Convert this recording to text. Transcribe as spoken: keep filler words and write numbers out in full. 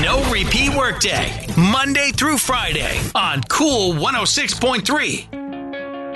no repeat workday. Monday through Friday on Cool one oh six point three.